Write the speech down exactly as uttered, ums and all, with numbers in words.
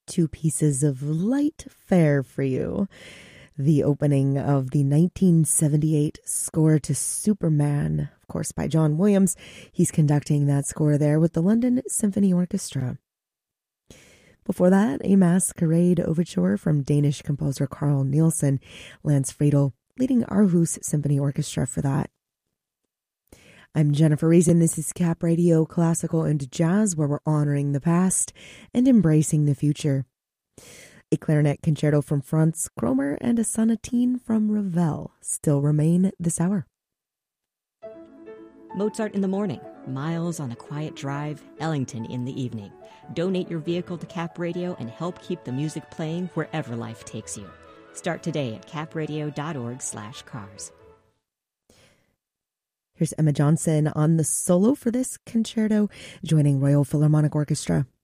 two pieces of light fare for you. The opening of the nineteen seventy-eight score to Superman, of course, by John Williams. He's conducting that score there with the London Symphony Orchestra. Before that, a Masquerade overture from Danish composer Carl Nielsen, Lance Friedel leading Aarhus Symphony Orchestra for that. I'm Jennifer Reason. This is Cap Radio Classical and Jazz, where we're honoring the past and embracing the future. A clarinet concerto from Franz Kromer and a sonatine from Ravel still remain this hour. Mozart in the morning, Miles on a quiet drive, Ellington in the evening. Donate your vehicle to Cap Radio and help keep the music playing wherever life takes you. Start today at capradio.org slash cars. Here's Emma Johnson on the solo for this concerto, joining Royal Philharmonic Orchestra.